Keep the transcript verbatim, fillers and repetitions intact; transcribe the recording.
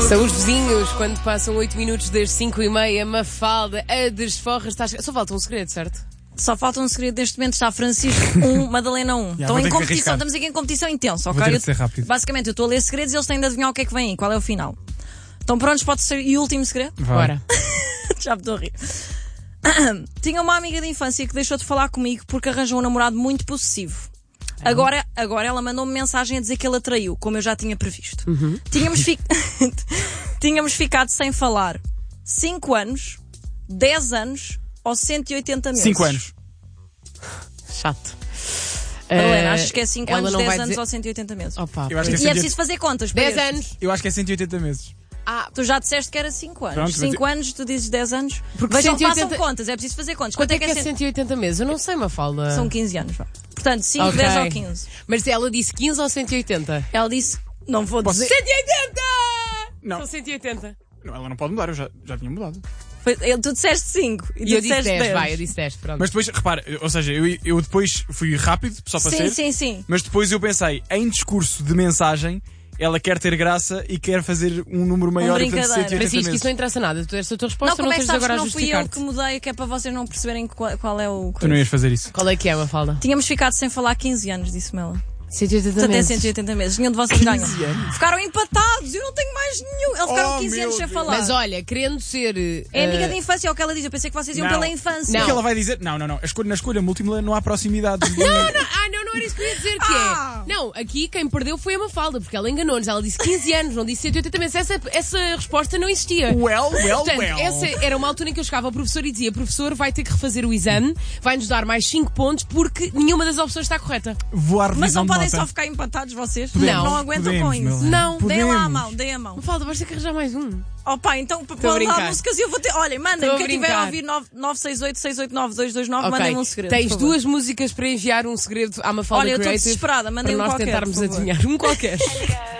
São os vizinhos, quando passam oito minutos das cinco e meia, Mafalda, a desforra está a chegar. Só falta um segredo, certo? Só falta um segredo neste momento. Está Francisco um, Madalena um. Já, Estão vou em ter que competição, arriscar. estamos aqui em competição intensa, Vou ok? ter de ser rápido. Basicamente, eu estou a ler segredos e eles têm de adivinhar o que é que vem aí, qual é o final. Estão prontos? Pode ser. E o último segredo? Vai. Bora. Já me estou a rir. Tinha uma amiga de infância que deixou de falar comigo porque arranjou um namorado muito possessivo. Agora, agora ela mandou-me mensagem a dizer que ele a traiu, como eu já tinha previsto. Uhum. Tínhamos, fi... Tínhamos ficado sem falar cinco anos, dez anos ou cento e oitenta meses. cinco anos. Chato. Helena, Eh, achas que é cinco ela anos, não dez vai anos dizer- ou cento e oitenta meses? Opa, Eu acho que é E é cento e oitenta preciso fazer contas. para dez este. anos. Eu acho que é cento e oitenta meses. Ah, Tu já disseste que era cinco anos. Pronto, mas cinco anos, tu dizes dez anos. Porque Vejam, cento e oitenta façam contas, é preciso fazer contas. quanto é que é cento- cento e oitenta meses? Eu não sei, Mafalda. São quinze anos, vá. Portanto, cinco, Ok. dez ou quinze. Mas ela disse quinze ou cento e oitenta? Ela disse, não vou Posso- dizer. cento e oitenta! Não. São cento e oitenta. Não, ela não pode mudar, eu já, já tinha mudado. Foi- eu- tu disseste cinco e E tu eu disse disseste dez, dez. vai, eu disse dez, pronto. Mas depois, repara, ou seja, eu, eu depois fui rápido, só para Sim, ser. sim, sim. Mas depois eu pensei, em discurso de mensagem, ela quer ter graça e quer fazer um número maior e portanto brincadeira. cento e oitenta Francisco, meses. isso não interessa nada. Tu deste a tua Não, resposta, como não, é que tens sabes que agora a não fui eu justificar-te. que mudei, que é para vocês não perceberem qual, qual é o... Tu não ias fazer isso. Qual é que é, Mafalda? Tínhamos ficado sem falar quinze anos, disse-me ela. cento e oitenta Portanto, é meses. cento e oitenta meses. Nenhum de vocês ganha. quinze anos? Ficaram empatados. Eu não tenho mais nenhum. Eles ficaram Oh, quinze meu anos sem Deus. falar. Mas olha, querendo ser... É amiga eh, da infância, é o que ela diz. Eu pensei que vocês iam Não. pela infância. Não. O que ela vai dizer? Não, não, não. A escolha, na escolha múltipla não há proximidade. Não, não, ah, não, não era isso que eu ia dizer que Ah. é. Não, aqui quem perdeu foi a Mafalda, porque ela enganou-nos. Ela disse quinze anos, não disse cento e oitenta meses. Essa, essa resposta não existia. Well, well, Portanto, well. essa era uma altura em que eu chegava ao professor e dizia: professor, vai ter que refazer o exame, vai-nos dar mais cinco pontos porque nenhuma das opções está correta. Vou à Mas revisão não de podem nota. só ficar empatados vocês? Não. Não aguentam Podemos, com isso. Melena. Não. Deem lá a Podemos. mão, deem a mão. Mafalda, vais ter que arranjar mais um. Oh pá, então a põe lá brincar. músicas e eu vou ter. Olhem, mandem, Estou a quem tiver brincar. a ouvir nove seis oito, seis oito nove, dois dois nove, Ok. mandem-me um segredo. Tens por favor. duas músicas para enviar um segredo à Mafalda Olha, eu estou Creative desesperada, mandem para um nós qualquer, tentarmos por favor. adivinhar. Um qualquer.